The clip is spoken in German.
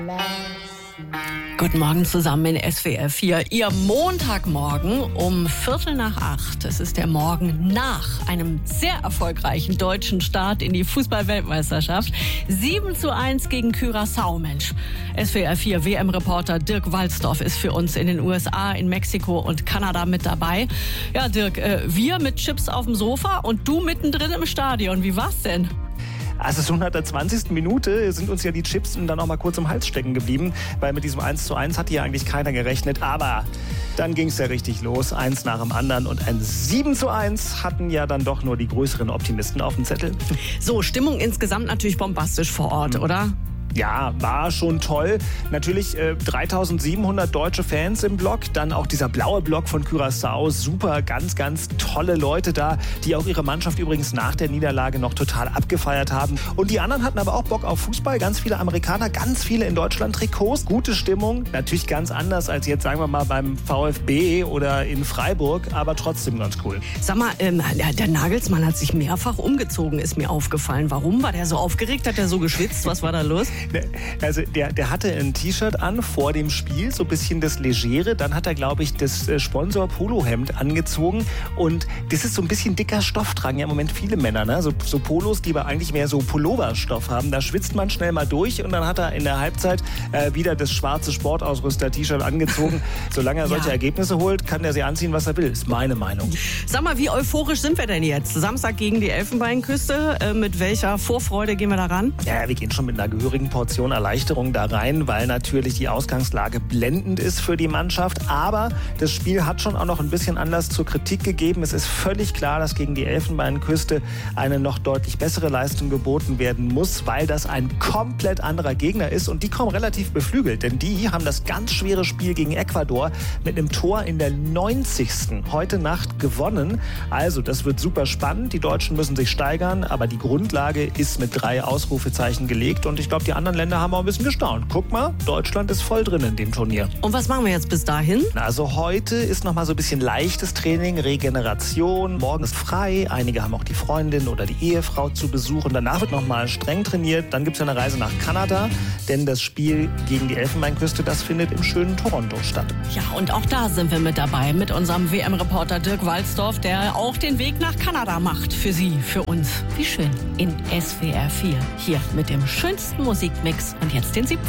Guten Morgen zusammen in SWR 4. Ihr Montagmorgen um 7:45. Es ist der Morgen nach einem sehr erfolgreichen deutschen Start in die Fußball-Weltmeisterschaft. 7:1 gegen Curaçao, Mensch. SWR 4 WM-Reporter Dirk Walzdorf ist für uns in den USA, in Mexiko und Kanada mit dabei. Ja, Dirk, wir mit Chips auf dem Sofa und du mittendrin im Stadion. Wie war's denn? Also so nach der 20. Minute sind uns ja die Chips dann auch mal kurz im Hals stecken geblieben, weil mit diesem 1:1 hatte ja eigentlich keiner gerechnet. Aber dann ging es ja richtig los, eins nach dem anderen. Und ein 7:1 hatten ja dann doch nur die größeren Optimisten auf dem Zettel. So, Stimmung insgesamt natürlich bombastisch vor Ort, oder? Ja, war schon toll. Natürlich 3700 deutsche Fans im Block. Dann auch dieser blaue Block von Curaçao. Super, ganz, ganz tolle Leute da, die auch ihre Mannschaft übrigens nach der Niederlage noch total abgefeiert haben. Und die anderen hatten aber auch Bock auf Fußball. Ganz viele Amerikaner, ganz viele in Deutschland Trikots. Gute Stimmung. Natürlich ganz anders als jetzt, sagen wir mal, beim VfB oder in Freiburg. Aber trotzdem ganz cool. Sag mal, der Nagelsmann hat sich mehrfach umgezogen, ist mir aufgefallen. Warum? War der so aufgeregt? Hat der so geschwitzt? Was war da los? Also der hatte ein T-Shirt an vor dem Spiel, so ein bisschen das Legere. Dann hat er, glaube ich, das Sponsor-Polohemd angezogen. Und das ist so ein bisschen dicker Stoff, tragen ja im Moment viele Männer, ne? So Polos, die aber eigentlich mehr so Pulloverstoff haben. Da schwitzt man schnell mal durch und dann hat er in der Halbzeit wieder das schwarze Sportausrüster-T-Shirt angezogen. Solange er solche Ergebnisse holt, kann er sie anziehen, was er will. Ist meine Meinung. Sag mal, wie euphorisch sind wir denn jetzt? Samstag gegen die Elfenbeinküste. Mit welcher Vorfreude gehen wir da ran? Ja, wir gehen schon mit einer gehörigen Portion Erleichterung da rein, weil natürlich die Ausgangslage blendend ist für die Mannschaft. Aber das Spiel hat schon auch noch ein bisschen Anlass zur Kritik gegeben. Es ist völlig klar, dass gegen die Elfenbeinküste eine noch deutlich bessere Leistung geboten werden muss, weil das ein komplett anderer Gegner ist. Und die kommen relativ beflügelt, denn die haben das ganz schwere Spiel gegen Ecuador mit einem Tor in der 90. heute Nacht gewonnen. Also das wird super spannend. Die Deutschen müssen sich steigern, aber die Grundlage ist mit 3 Ausrufezeichen gelegt. Und ich glaube, die anderen Länder haben auch ein bisschen gestaunt. Guck mal, Deutschland ist voll drin in dem Turnier. Und was machen wir jetzt bis dahin? Also heute ist noch mal so ein bisschen leichtes Training, Regeneration. Morgen ist frei. Einige haben auch die Freundin oder die Ehefrau zu Besuch. Und danach wird noch mal streng trainiert. Dann gibt es ja eine Reise nach Kanada. Denn das Spiel gegen die Elfenbeinküste, das findet im schönen Toronto statt. Ja, und auch da sind wir mit dabei mit unserem WM-Reporter Dirk Walzdorf, der auch den Weg nach Kanada macht. Für Sie, für uns. Wie schön. In SWR 4. Hier mit dem schönsten Musikmix und jetzt den 7.